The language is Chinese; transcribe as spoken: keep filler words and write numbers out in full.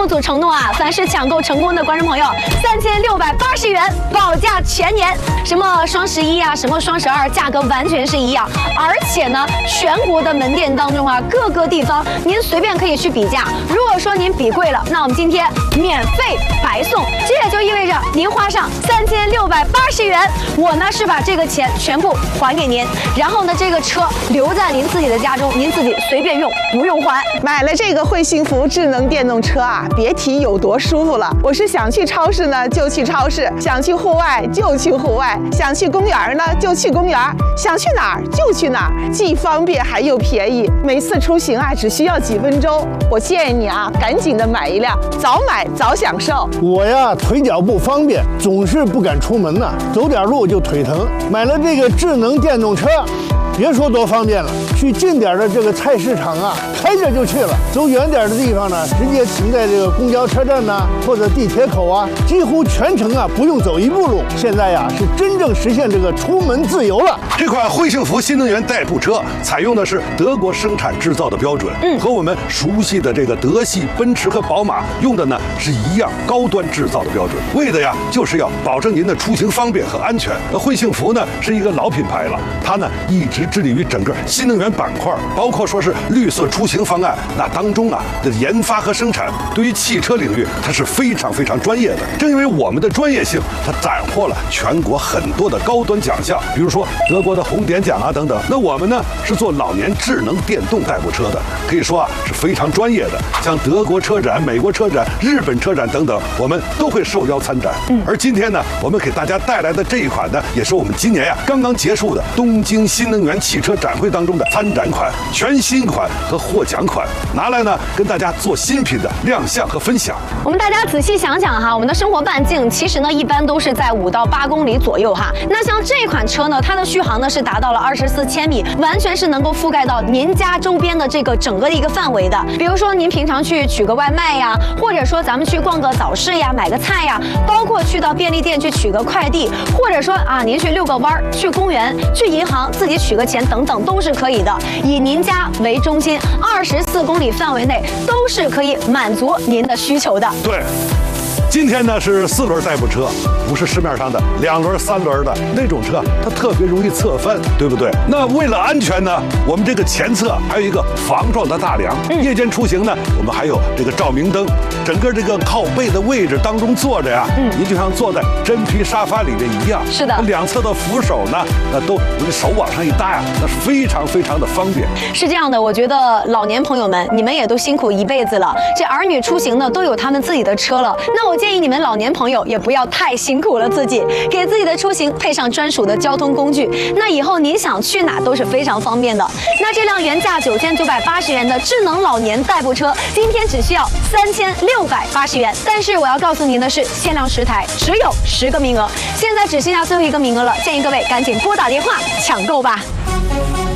组承诺啊，凡是抢购成功的观众朋友，三千六百八十元保价全年。什么双十一啊，什么双十二，价格完全是一样。而且呢，全国的门店当中啊，各个地方您随便可以去比价。如果说您比贵了，那我们今天免费白送。这也就意味着您花上三千六百八十元，我呢是把这个钱全部还给您，然后呢，这个车留在您自己的家中，您自己随便用，不用还。 买了这个会幸福智能电动车啊，别提有多舒服了。我是想去超市呢就去超市，想去户外就去户外，想去公园呢就去公园，想去哪儿就去哪儿，既方便还又便宜。每次出行啊只需要几分钟。我建议你啊，赶紧的买一辆，早买早享受。 我呀腿脚不方便，总是不敢出门呐，走点路就腿疼。买了这个智能电动车，别说多方便了，去近点的这个菜市场啊，开着就去了；走远点的地方呢，直接停在这个公交车站呐，或者地铁口啊，几乎全程啊不用走一步路。现在呀是真正实现这个出门自由了。 这款会幸福新能源代步车采用的是德国生产制造的标准，嗯，和我们熟悉的这个德系奔驰和宝马用的呢是一样高端制造的标准，为的呀就是要保证您的出行方便和安全。那会幸福呢是一个老品牌了，它呢一直致力于整个新能源板块，包括说是绿色出行方案，那当中啊的研发和生产，对于汽车领域它是非常非常专业的。正因为我们的专业性，它斩获了全国很多的高端奖项，比如说德国的红点奖啊等等。那我们呢是做老年智能电动代步车的，可以说啊是非常专业的。像德国车展、美国车展、日本车展等等，我们都会受邀参展。嗯，而今天呢，我们给大家带来的这一款呢，也是我们今年呀刚刚结束的东京新能源汽车展会当中的参展款、全新款和获奖款，拿来呢跟大家做新品的亮相和分享。 我们大家仔细想想哈，我们的生活半径其实呢一般都是在五到八公里左右哈。那像这款车呢，它的续航呢是达到了二十四千米，完全是能够覆盖到您家周边的这个整个的一个范围的。比如说您平常去取个外卖呀，或者说咱们去逛个早市呀，买个菜呀，包括去到便利店去取个快递，或者说啊您去遛个弯儿，去公园，去银行自己取个钱等等都是可以的。以您家为中心，二十四公里范围内都是可以满足您的需求的。 对。今天呢是四轮代步车，不是市面上的两轮、三轮的那种车，它特别容易侧翻，对不对？那为了安全呢，我们这个前侧还有一个防撞的大梁。嗯、夜间出行呢，我们还有这个照明灯。整个这个靠背的位置当中坐着呀，嗯，您就像坐在真皮沙发里面一样。 是的， 两侧的扶手呢，那都你手往上一搭呀，那是非常非常的方便。 是这样的，我觉得老年朋友们，你们也都辛苦一辈子了，这儿女出行呢都有他们自己的车了，那我建议你们老年朋友也不要太辛苦了自己，给自己的出行配上专属的交通工具，那以后您想去哪都是非常方便的。那这辆原价九千九百八十元的智能老年代步车，今天只需要三千六百八十元。但是我要告诉您的是，限量十台，只有十个名额，现在只剩下最后一个名额了，建议各位赶紧拨打电话抢购吧。